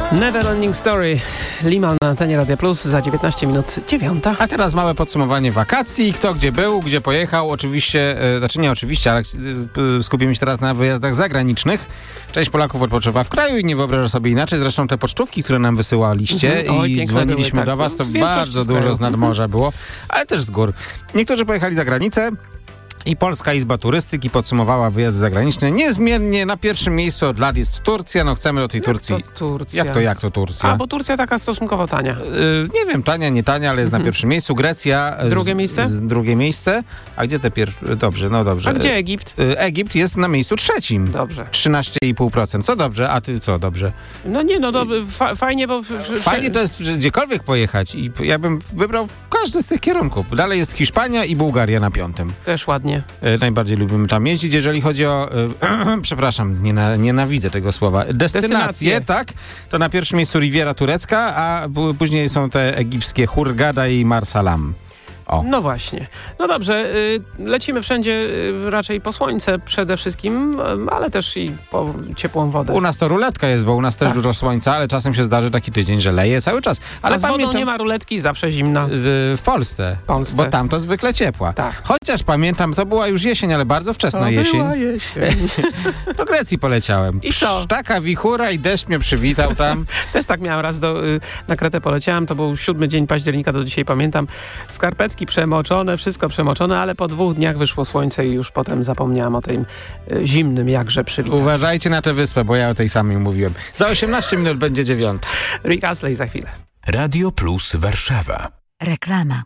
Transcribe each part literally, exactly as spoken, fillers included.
Neverending Story. Liman na antenie Radia Plus za dziewiętnaście minut dziewiąta. A teraz małe podsumowanie wakacji. Kto gdzie był, gdzie pojechał. Oczywiście, e, znaczy nie oczywiście, ale e, skupimy się teraz na wyjazdach zagranicznych. Część Polaków odpoczywa w kraju i nie wyobraża sobie inaczej. Zresztą te pocztówki, które nam wysyłaliście mhm. Oj, i dzwoniliśmy były, do tak. was, to no, bardzo dużo z nadmorza było, ale też z gór. Niektórzy pojechali za granicę. I Polska Izba Turystyki podsumowała wyjazdy zagraniczne. Niezmiennie na pierwszym miejscu od lat jest Turcja. No chcemy do tej jak Turcji. To Turcja? Jak to, jak to Turcja? A, bo Turcja taka stosunkowo tania. Yy, nie wiem, tania, nie tania, ale jest mhm. na pierwszym miejscu. Grecja. Drugie z, miejsce? Z, drugie miejsce. A gdzie te pierwsze? Dobrze, no dobrze. A gdzie Egipt? Yy, Egipt jest na miejscu trzecim. Dobrze. trzynaście i pół procent. Co dobrze? A ty co dobrze? No nie, no do, fa- fajnie, bo... Fajnie to jest, że gdziekolwiek pojechać. I ja bym wybrał każdy z tych kierunków. Dalej jest Hiszpania i Bułgaria na piątym. Też ładnie. Yy, najbardziej lubimy tam jeździć. Jeżeli chodzi o, yy, przepraszam, niena, nienawidzę tego słowa, destynacje, Destynacje. tak? To na pierwszym miejscu Riviera turecka, a b- później są te egipskie Hurghada i Marsalam. O. No właśnie. No dobrze, y, lecimy wszędzie y, raczej po słońce przede wszystkim, y, ale też i po ciepłą wodę. U nas to ruletka jest, bo u nas też tak. dużo słońca, ale czasem się zdarzy taki tydzień, że leje cały czas. Ale A z wodą pamiętam, nie ma ruletki, zawsze zimna. w, w Polsce, Polsce. bo tam to zwykle ciepła. Tak. Chociaż pamiętam, to była już jesień, ale bardzo wczesna To jesień. była jesień. Do Grecji poleciałem. I co? Psz, taka wichura i deszcz mnie przywitał tam. Też tak miałem raz do, y, na Kretę poleciałem, to był siódmy dzień października, do dzisiaj pamiętam. Skarpetki przemoczone, wszystko przemoczone, ale po dwóch dniach wyszło słońce i już potem zapomniałam o tym y, zimnym jakże przywitaniu. Uważajcie na tę wyspę, bo ja o tej samej mówiłem. Za osiemnaście minut będzie dziewiąta. Rick Astley za chwilę. Radio Plus Warszawa. Reklama.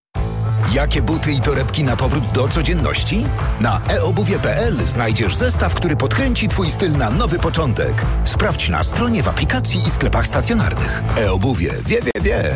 Jakie buty i torebki na powrót do codzienności? Na e obuwie kropka pe el znajdziesz zestaw, który podkręci twój styl na nowy początek. Sprawdź na stronie, w aplikacji i sklepach stacjonarnych. E-obuwie wie, wie, wie.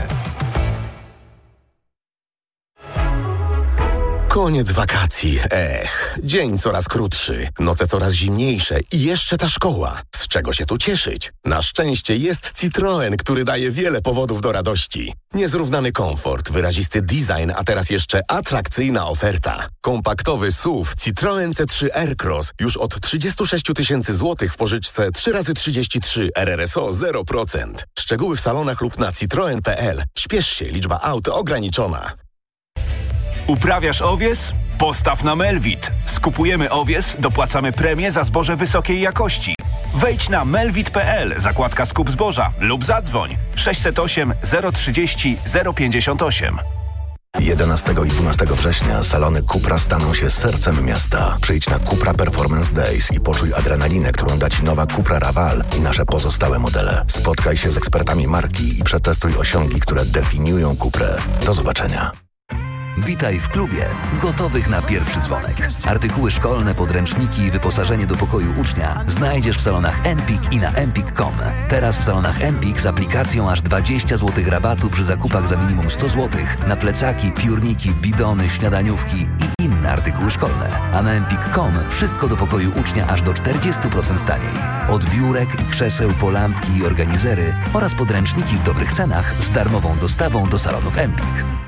Koniec wakacji. Ech, dzień coraz krótszy, noce coraz zimniejsze i jeszcze ta szkoła. Z czego się tu cieszyć? Na szczęście jest Citroen, który daje wiele powodów do radości. Niezrównany komfort, wyrazisty design, a teraz jeszcze atrakcyjna oferta. Kompaktowy S U V Citroen C trzy Aircross już od trzydzieści sześć tysięcy złotych w pożyczce trzy razy trzydzieści trzy R R S O zero procent. Szczegóły w salonach lub na citroen kropka pe el. Śpiesz się, liczba aut ograniczona. Uprawiasz owies? Postaw na Melvit. Skupujemy owies, dopłacamy premię za zboże wysokiej jakości. Wejdź na melvit kropka pe el, zakładka skup zboża lub zadzwoń sześćset osiem zero trzydzieści zero pięćdziesiąt osiem. jedenastego i dwunastego września salony Cupra staną się sercem miasta. Przyjdź na Cupra Performance Days i poczuj adrenalinę, którą da Ci nowa Cupra Raval i nasze pozostałe modele. Spotkaj się z ekspertami marki i przetestuj osiągi, które definiują Cuprę. Do zobaczenia. Witaj w klubie, gotowych na pierwszy dzwonek. Artykuły szkolne, podręczniki i wyposażenie do pokoju ucznia znajdziesz w salonach Empik i na empik kropka com. Teraz w salonach Empik z aplikacją aż dwadzieścia złotych rabatu przy zakupach za minimum sto złotych na plecaki, piórniki, bidony, śniadaniówki i inne artykuły szkolne. A na empik kropka com wszystko do pokoju ucznia aż do czterdzieści procent taniej. Od biurek i krzeseł po lampki i organizery oraz podręczniki w dobrych cenach z darmową dostawą do salonów Empik.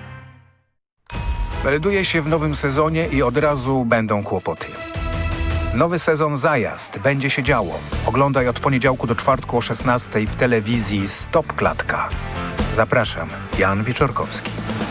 Melduje się w nowym sezonie i od razu będą kłopoty. Nowy sezon Zajazd. Będzie się działo. Oglądaj od poniedziałku do czwartku o szesnastej w telewizji Stop Klatka. Zapraszam. Jan Wieczorkowski.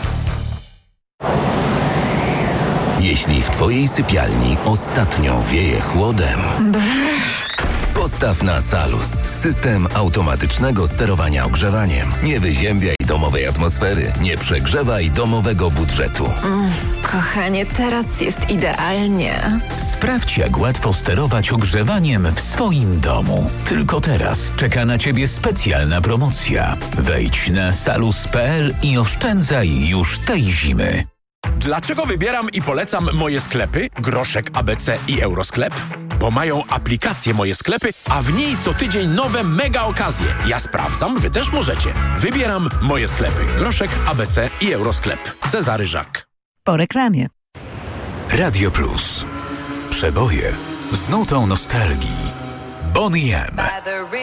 Jeśli w twojej sypialni ostatnio wieje chłodem, postaw na Salus. System automatycznego sterowania ogrzewaniem. Nie wyziębiaj domowej atmosfery. Nie przegrzewaj domowego budżetu. Mm, kochanie, teraz jest idealnie. Sprawdź, jak łatwo sterować ogrzewaniem w swoim domu. Tylko teraz czeka na Ciebie specjalna promocja. Wejdź na salus kropka pe el i oszczędzaj już tej zimy. Dlaczego wybieram i polecam moje sklepy, Groszek, A B C i Eurosklep? Bo mają aplikację Moje Sklepy, a w niej co tydzień nowe mega okazje. Ja sprawdzam, wy też możecie. Wybieram Moje Sklepy, Groszek, A B C i Eurosklep. Cezary Żak. Po reklamie. Radio Plus. Przeboje z nutą nostalgii. Boney M.